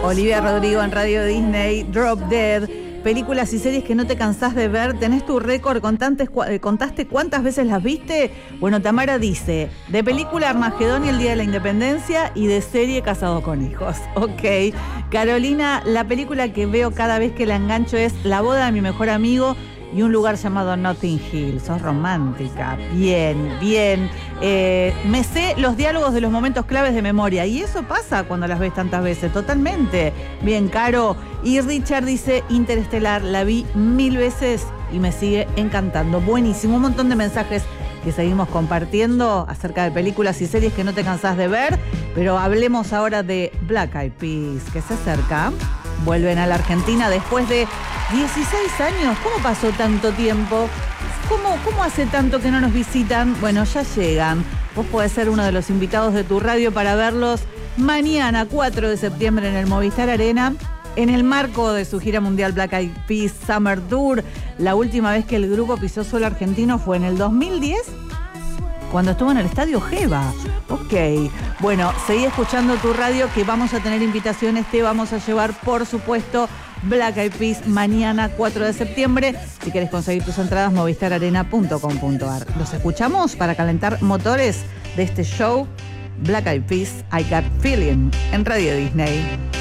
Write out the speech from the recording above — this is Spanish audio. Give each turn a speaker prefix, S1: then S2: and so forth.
S1: Olivia Rodrigo en Radio Disney, Drop Dead. Películas y series que no te cansás de ver. ¿Tenés tu récord? ¿Contaste cuántas veces las viste? Bueno, Tamara dice, de película Armagedón y el Día de la Independencia, y de serie Casado con Hijos. Ok. Carolina, la película que veo cada vez que la engancho es La boda de mi mejor amigo y un lugar llamado Notting Hill. Sos romántica. Bien, bien. Me sé los diálogos de los momentos claves de memoria. Y eso pasa cuando las ves tantas veces. Totalmente. Bien, Caro. Y Richard dice, Interestelar, la vi 1000 veces y me sigue encantando. Buenísimo. Un montón de mensajes que seguimos compartiendo acerca de películas y series que no te cansás de ver. Pero hablemos ahora de Black Eyed Peas, que se acerca. Vuelven a la Argentina después de 16 años. ¿Cómo pasó tanto tiempo? ¿Cómo hace tanto que no nos visitan? Bueno, ya llegan. Vos podés ser uno de los invitados de tu radio para verlos mañana, 4 de septiembre, en el Movistar Arena, en el marco de su gira mundial Black Eyed Peas Summer Tour. La última vez que el grupo pisó suelo argentino fue en el 2010, cuando estuvo en el Estadio Geva. Ok. Bueno, seguí escuchando tu radio, que vamos a tener invitaciones. Te vamos a llevar, por supuesto, Black Eyed Peas mañana 4 de septiembre. Si querés conseguir tus entradas, movistararena.com.ar. Los escuchamos para calentar motores de este show, Black Eyed Peas, I Got Feeling, en Radio Disney.